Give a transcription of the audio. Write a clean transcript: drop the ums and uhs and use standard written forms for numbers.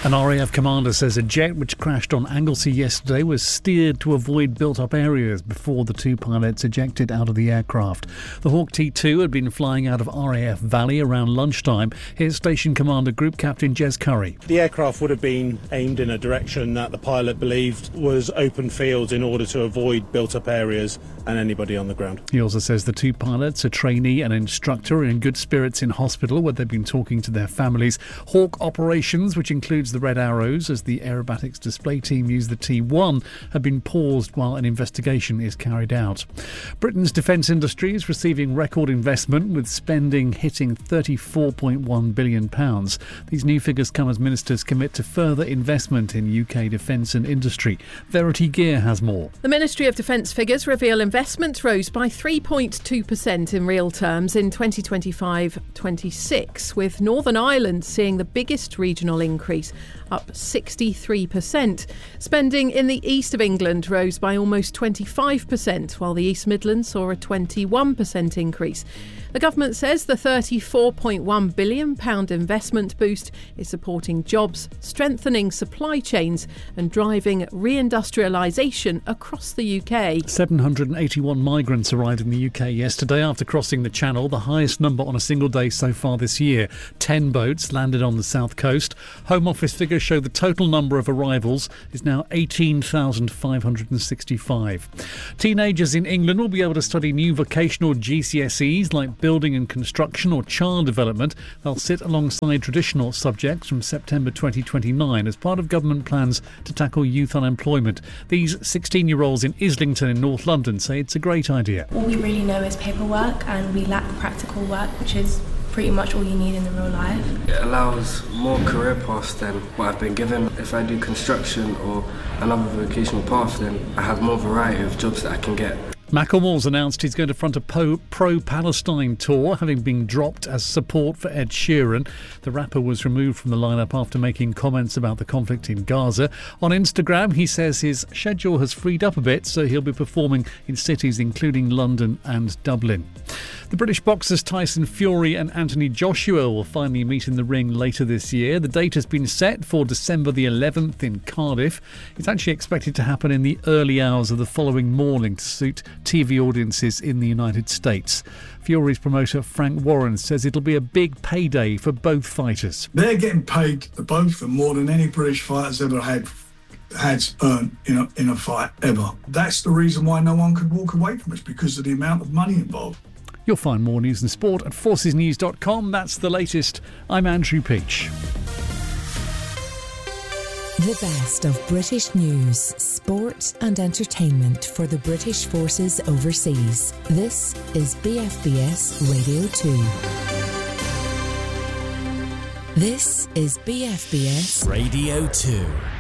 An RAF commander says a jet which crashed on Anglesey yesterday was steered to avoid built-up areas before the two pilots ejected out of the aircraft. The Hawk T2 had been flying out of RAF Valley around lunchtime. Here's Station Commander Group Captain Jez Curry. The aircraft would have been aimed in a direction that the pilot believed was open fields in order to avoid built-up areas and anybody on the ground. He also says the two pilots, a trainee and instructor, are in good spirits in hospital where they've been talking to their families. Hawk operations, which includes the Red Arrows as the aerobatics display team use the T1, have been paused while an investigation is carried out. Britain's defence industry is receiving record investment, with spending hitting £34.1 billion. These new figures come as ministers commit to further investment in UK defence and industry. Verity Gear has more. The Ministry of Defence figures reveal investment rose by 3.2% in real terms in 2025-26, with Northern Ireland seeing the biggest regional increase, up 63%. Spending in the east of England rose by almost 25%, while the East Midlands saw a 21% increase. The government says the £34.1 billion investment boost is supporting jobs, strengthening supply chains and driving reindustrialisation across the UK. 781 migrants arrived in the UK yesterday after crossing the Channel, the highest number on a single day so far this year. 10 boats landed on the south coast. Home Office figures show the total number of arrivals is now 18,565. Teenagers in England will be able to study new vocational GCSEs like building and construction or child development. They'll sit alongside traditional subjects from September 2029 as part of government plans to tackle youth unemployment. These 16-year-olds in Islington in North London say it's a great idea. All we really know is paperwork, and we lack practical work, which is pretty much all you need in the real life. It allows more career paths than what I've been given. If I do construction or another vocational path, then I have more variety of jobs that I can get. Macklemore's announced he's going to front a pro-Palestine tour, having been dropped as support for Ed Sheeran. The rapper was removed from the lineup after making comments about the conflict in Gaza. On Instagram, he says his schedule has freed up a bit, so he'll be performing in cities including London and Dublin. The British boxers Tyson Fury and Anthony Joshua will finally meet in the ring later this year. The date has been set for December the 11th in Cardiff. It's actually expected to happen in the early hours of the following morning to suit TV audiences in the United States. Fury's promoter Frank Warren says it'll be a big payday for both fighters. They're getting paid, both of them, more than any British fighters ever had earned in a fight ever. That's the reason why no one could walk away from it, because of the amount of money involved. You'll find more news and sport at forcesnews.com. That's the latest. I'm Andrew Peach. The best of British news, sport and entertainment for the British Forces overseas. This is BFBS Radio 2. This is BFBS Radio 2.